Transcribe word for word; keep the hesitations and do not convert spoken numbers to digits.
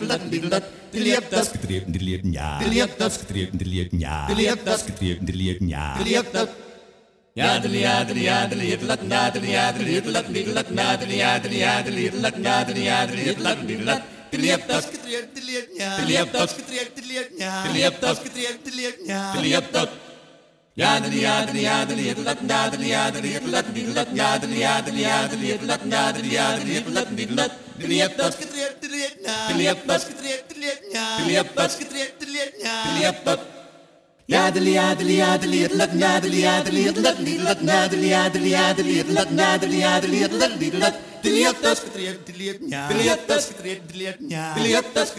lat diddle lat diddle up das getreten diddle ja diddle up das getreten diddle ja diddle up das getreten diddle ja diddle up das ja diddle ja diddle ja diddle lat na diddle ja diddle lat diddle lat na diddle ja diddle ja diddle lat na diddle ja diddle lat diddle lat diddle up das getreten diddle ja diddle up das getreten diddle ja diddle up das getreten diddle ja diddle up das ja diddle ja diddle ja diddle lat na diddle ja diddle lat diddle lat na diddle ja diddle ja diddle lat na diddle ja diddle lat diddle lat diddle up das getreten diddle ja diddle up das getreten diddle ja diddle up das getreten diddle ja diddle up das ja diddle ja diddle ja diddle lat na diddle ja diddle lat diddle lat na diddle ja diddle ja diddle lat na diddle ja diddle lat diddle lat diddle up das getreten diddle ja diddle up das getreten diddle ja diddle up das